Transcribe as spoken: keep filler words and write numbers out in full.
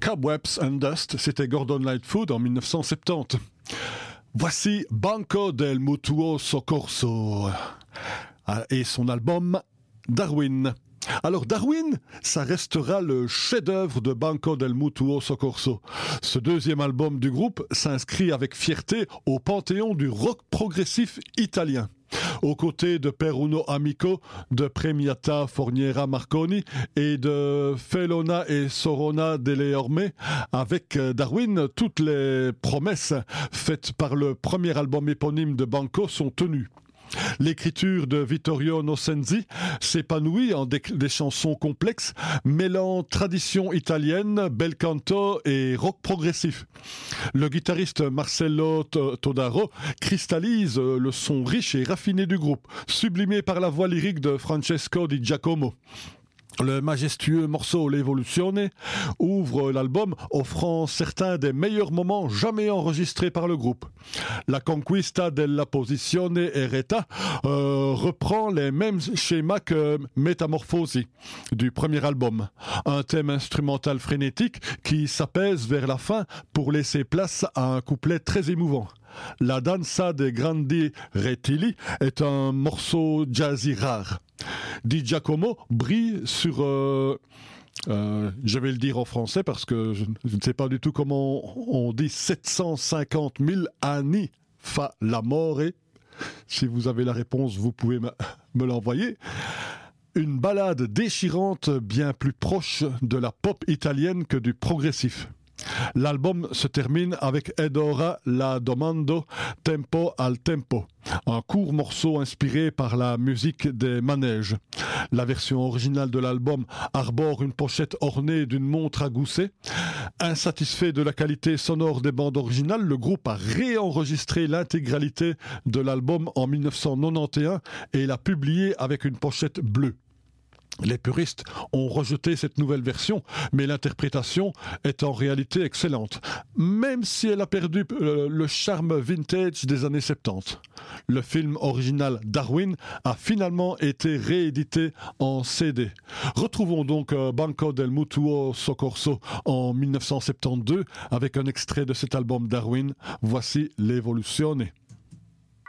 Cobwebs and Dust, c'était Gordon Lightfoot en dix-neuf cent soixante-dix. Voici Banco del Mutuo Soccorso et son album Darwin. Alors Darwin, ça restera le chef-d'œuvre de Banco del Mutuo Soccorso. Ce deuxième album du groupe s'inscrit avec fierté au panthéon du rock progressif italien. Aux côtés de Peruno Amico, de Premiata Forniera Marconi et de Felona et Sorona delle Orme, avec Darwin, toutes les promesses faites par le premier album éponyme de Banco sont tenues. L'écriture de Vittorio Nocenzi s'épanouit en des, des chansons complexes, mêlant tradition italienne, bel canto et rock progressif. Le guitariste Marcello Todaro cristallise le son riche et raffiné du groupe, sublimé par la voix lyrique de Francesco Di Giacomo. Le majestueux morceau L'Evoluzione ouvre l'album, offrant certains des meilleurs moments jamais enregistrés par le groupe. La Conquista della Posizione Eretta euh, reprend les mêmes schémas que Metamorphosi du premier album. Un thème instrumental frénétique qui s'apaise vers la fin pour laisser place à un couplet très émouvant. La Danza dei Grandi Rettili est un morceau jazzy rare. Di Giacomo brille sur, euh, euh, je vais le dire en français parce que je, je ne sais pas du tout comment on dit, sept cent cinquante mille anni fa l'amore. Si vous avez la réponse, vous pouvez me, me l'envoyer. Une ballade déchirante, bien plus proche de la pop italienne que du progressif. L'album se termine avec Ed ora la domando tempo al tempo, un court morceau inspiré par la musique des manèges. La version originale de l'album arbore une pochette ornée d'une montre à gousset. Insatisfait de la qualité sonore des bandes originales, le groupe a réenregistré l'intégralité de l'album en dix-neuf cent quatre-vingt-onze et l'a publié avec une pochette bleue. Les puristes ont rejeté cette nouvelle version, mais l'interprétation est en réalité excellente, même si elle a perdu le charme vintage des années soixante-dix. Le film original Darwin a finalement été réédité en C D. Retrouvons donc Banco del Mutuo Soccorso en dix-neuf cent soixante-douze avec un extrait de cet album Darwin. Voici L'Evoluzione.